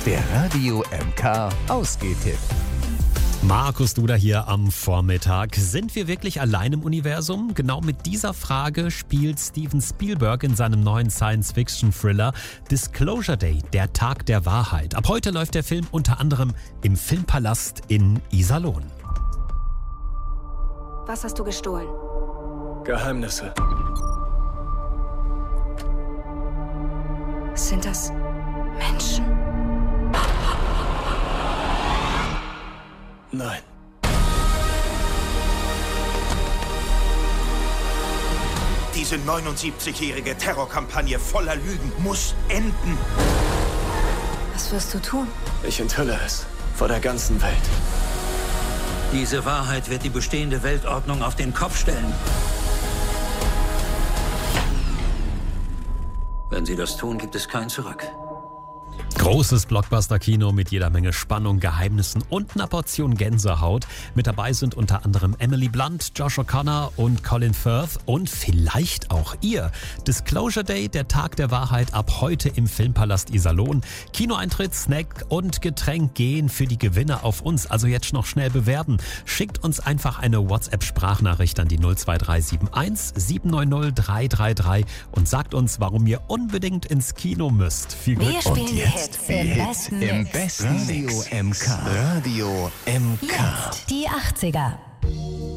Der Radio MK Ausgehtipp. Markus Duda hier am Vormittag. Sind wir wirklich allein im Universum? Genau mit dieser Frage spielt Steven Spielberg in seinem neuen Science-Fiction-Thriller Disclosure Day, der Tag der Wahrheit. Ab heute läuft der Film unter anderem im Filmpalast in Iserlohn. Was hast du gestohlen? Geheimnisse. Sind das Menschen? Nein. Diese 79-jährige Terrorkampagne voller Lügen muss enden. Was wirst du tun? Ich enthülle es vor der ganzen Welt. Diese Wahrheit wird die bestehende Weltordnung auf den Kopf stellen. Wenn sie das tun, gibt es kein Zurück. Großes Blockbuster-Kino mit jeder Menge Spannung, Geheimnissen und einer Portion Gänsehaut. Mit dabei sind unter anderem Emily Blunt, Josh O'Connor und Colin Firth und vielleicht auch ihr. Disclosure Day, der Tag der Wahrheit, ab heute im Filmpalast Iserlohn. Kinoeintritt, Snack und Getränk gehen für die Gewinner auf uns. Also jetzt noch schnell bewerben. Schickt uns einfach eine WhatsApp-Sprachnachricht an die 02371 790 333 und sagt uns, warum ihr unbedingt ins Kino müsst. Viel Glück. Wir spielen die Hits Im besten Mix. Radio MK. Radio MK. Jetzt die 80er.